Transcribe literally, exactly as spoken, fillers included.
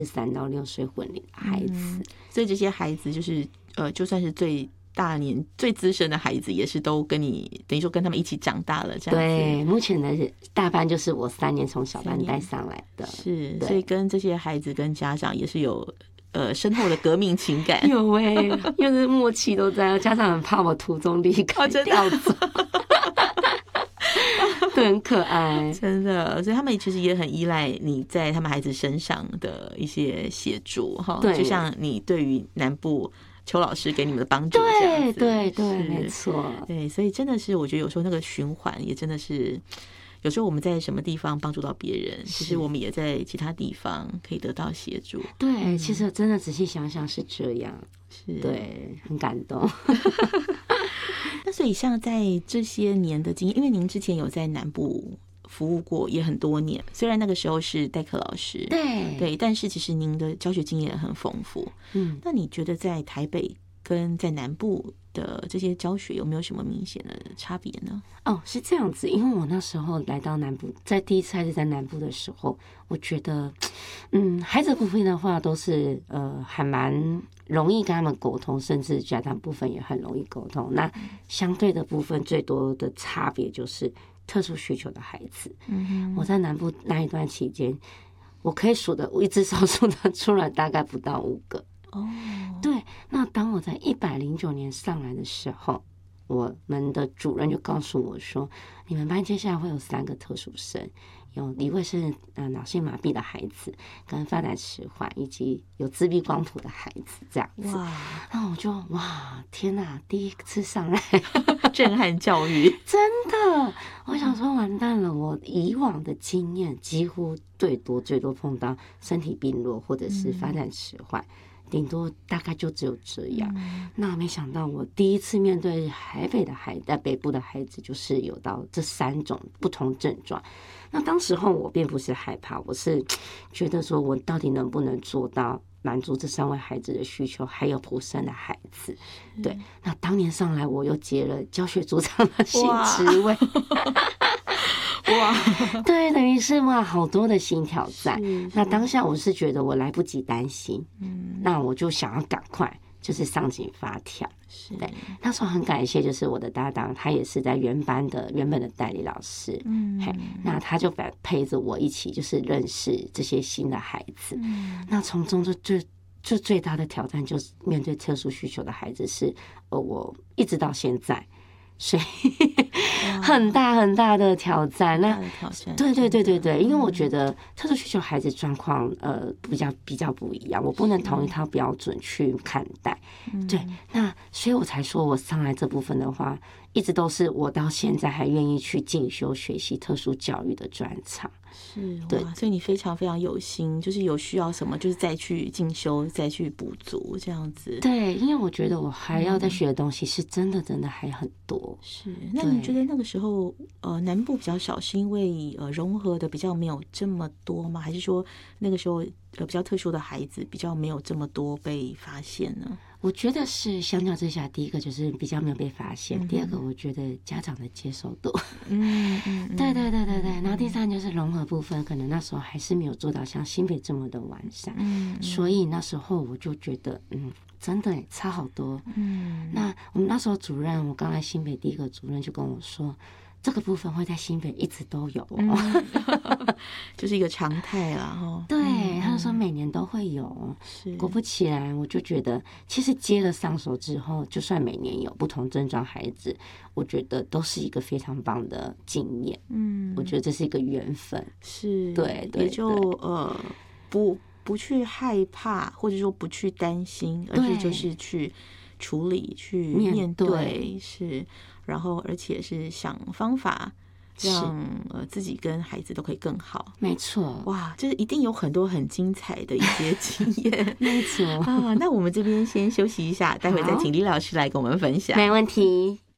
三到六岁婚龄的孩子、嗯、 所以这些孩子就是呃，就算是最大年最资深的孩子也是都跟你等于说跟他们一起长大了这样子。 对，目前的大班就是我三年从小班带上来的， 是，所以跟这些孩子跟家长也是有呃深厚的革命情感。 有哎、欸，因为默契都在，家长很怕我途中离开掉走。对，很可爱， 真的，所以他们其实也很依赖你在他们孩子身上的一些协助哈，就像你对于南部邱老师给你们的帮助这样子。 对对对，没错， 对，所以真的是我觉得有时候那个循环也真的是，有时候我们在什么地方帮助到别人，其实我们也在其他地方可以得到协助。 对、嗯，其实真的仔细想想是这样，是，对，很感动。 那所以像在这些年的经验，因为您之前有在南部服务过也很多年，虽然那个时候是代课老师， 对对， 但是其实您的教学经验很丰富。嗯，那你觉得在台北跟在南部的这些教学有没有什么明显的差别呢？ 哦，是这样子，因为我那时候来到南部，在第一次还是在南部的时候，我觉得，嗯，孩子部分的话都是呃还蛮容易跟他们沟通，甚至家长部分也很容易沟通。那相对的部分最多的差别就是特殊需求的孩子。嗯，我在南部那一段期间，我可以数的，我一只手数得出来，大概不到五个。哦，对。那当我在一百零九年上来的时候，我们的主任就告诉我说，你们班接下来会有三个特殊生，有一位是呃脑性麻痹的孩子，跟发展迟缓，以及有自闭光谱的孩子这样子。哇！那我就哇，天哪！第一次上来， 震撼教育， 真的，我想说完蛋了，我以往的经验几乎最多最多碰到身体病弱或者是发展迟缓。嗯，顶多大概就只有这样、嗯、那没想到我第一次面对台北的孩子，在北部的孩子就是有到这三种不同症状。那当时候我并不是害怕，我是觉得说我到底能不能做到满足这三位孩子的需求，还有普生的孩子。对，那当年上来我又接了教学组长的新职位。哇，对，等于是哇，好多的新挑战。那当下我是觉得我来不及担心，嗯，那我就想要赶快就是上紧发条。对，那时候很感谢，就是我的搭档，他也是在原班的原本的代理老师，嗯，嘿，那他就陪着我一起就是认识这些新的孩子。嗯，那从中就最就最大的挑战就是面对特殊需求的孩子是，呃，我一直到现在。所以很大很大的挑战，那对对对对对，因为我觉得特殊需求孩子状况呃比较比较不一样，我不能同一套标准去看待，对，那所以我才说我上来这部分的话，一直都是我到现在还愿意去进修学习特殊教育的专长。 是，对，所以你非常非常有心，就是有需要什么，就是再去进修，再去补足这样子。 对，因为我觉得我还要再学的东西是真的真的还很多。 是，那你觉得那个时候呃南部比较少，是因为呃融合的比较没有这么多吗？还是说那个时候呃比较特殊的孩子比较没有这么多被发现呢？ 我觉得是相较之下，第一个就是比较没有被发现，嗯、第二个我觉得家长的接受度，嗯嗯，对对对对对，然后第三就是融合部分，可能那时候还是没有做到像新北这么的完善，嗯，所以那时候我就觉得，嗯，真的差好多，嗯，那我们那时候主任，我刚来新北第一个主任就跟我说。这个部分会在新北一直都有、哦嗯、就是一个常态啦齁。 对、嗯、他就说每年都会有，是果不其然我就觉得其实接了上手之后，就算每年有不同症状孩子，我觉得都是一个非常棒的经验。嗯，我觉得这是一个缘分， 是， 对对， 也就呃不不去害怕，或者说不去担心，而是就是去处理去面对，面对是，然后而且是想方法让呃自己跟孩子都可以更好。 没错， 哇，就是一定有很多很精彩的一些经验。 没错啊，那我们这边先休息一下，待会再请李老师来跟我们分享。 没问题。